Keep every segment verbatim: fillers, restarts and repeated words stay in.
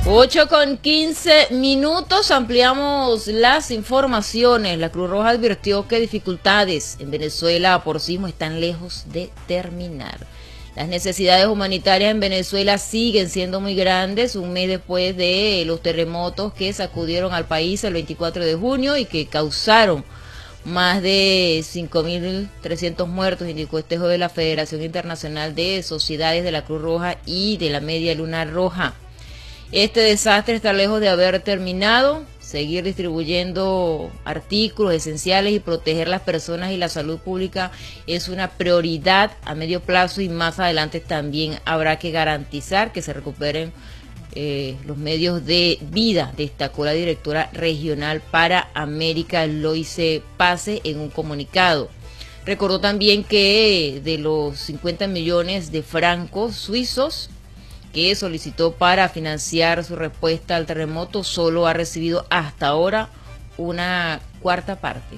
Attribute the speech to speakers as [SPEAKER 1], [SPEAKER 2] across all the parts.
[SPEAKER 1] ocho con quince minutos, ampliamos las informaciones. La Cruz Roja advirtió que dificultades en Venezuela por sismo están lejos de terminar. Las necesidades humanitarias en Venezuela siguen siendo muy grandes, un mes después de los terremotos que sacudieron al país el veinticuatro de junio y que causaron más de cinco mil trescientos muertos, indicó este jueves la Federación Internacional de Sociedades de la Cruz Roja y de la Media Luna Roja. Este desastre está lejos de haber terminado. Seguir distribuyendo artículos esenciales y proteger las personas y la salud pública es una prioridad a medio plazo, y más adelante también habrá que garantizar que se recuperen eh, los medios de vida, destacó la directora regional para América, Loise Pase, en un comunicado. Recordó también que de los cincuenta millones de francos suizos que solicitó para financiar su respuesta al terremoto, solo ha recibido hasta ahora una cuarta parte.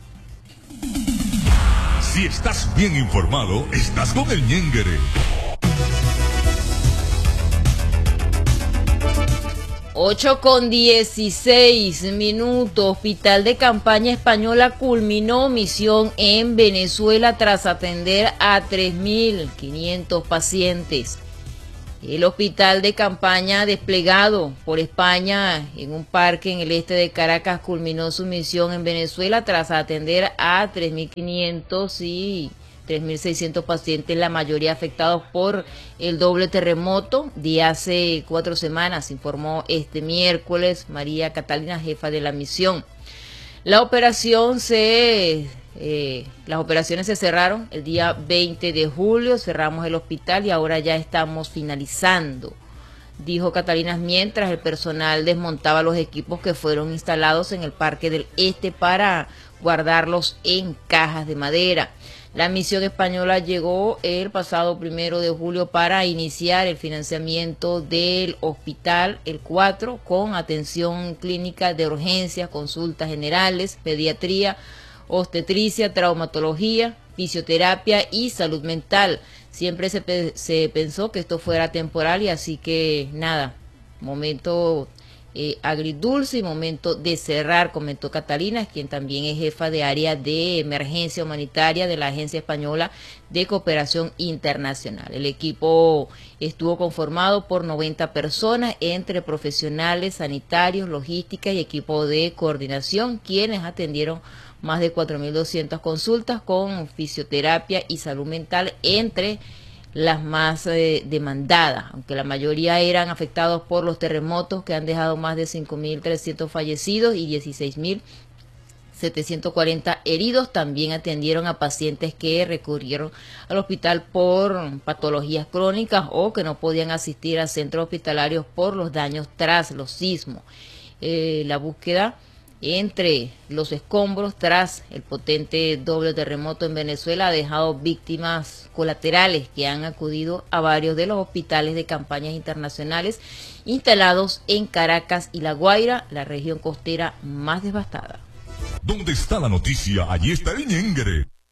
[SPEAKER 2] Si estás bien informado, estás con el Ñenguere.
[SPEAKER 1] ocho con dieciséis minutos. Hospital de Campaña Española culminó misión en Venezuela tras atender a tres mil quinientos pacientes. El hospital de campaña desplegado por España en un parque en el este de Caracas culminó su misión en Venezuela tras atender a tres mil quinientos y tres mil seiscientos pacientes, la mayoría afectados por el doble terremoto de hace cuatro semanas, informó este miércoles María Catalina, jefa de la misión. La operación se... Eh, las operaciones se cerraron el día veinte de julio, cerramos el hospital y ahora ya estamos finalizando, dijo Catalina, mientras el personal desmontaba los equipos que fueron instalados en el Parque del Este para guardarlos en cajas de madera. La misión española llegó el pasado primero de julio para iniciar el financiamiento del hospital, el cuatro, con atención clínica de urgencias, consultas generales, pediatría, obstetricia, traumatología, fisioterapia y salud mental. Siempre se, pe se pensó que esto fuera temporal, y así que nada, momento eh, agridulce y momento de cerrar, comentó Catalina, quien también es jefa de área de emergencia humanitaria de la Agencia Española de Cooperación Internacional. El equipo estuvo conformado por noventa personas, entre profesionales, sanitarios, logística y equipo de coordinación, quienes atendieron más de cuatro mil doscientas consultas con fisioterapia y salud mental, entre las más eh, demandadas, aunque la mayoría eran afectados por los terremotos que han dejado más de cinco mil trescientos fallecidos y dieciséis mil setecientos cuarenta heridos. También atendieron a pacientes que recurrieron al hospital por patologías crónicas o que no podían asistir a centros hospitalarios por los daños tras los sismos. Eh, la búsqueda entre los escombros tras el potente doble terremoto en Venezuela ha dejado víctimas colaterales que han acudido a varios de los hospitales de campañas internacionales instalados en Caracas y La Guaira, la región costera más devastada.
[SPEAKER 2] ¿Dónde está la noticia? Allí está el Ñenguere.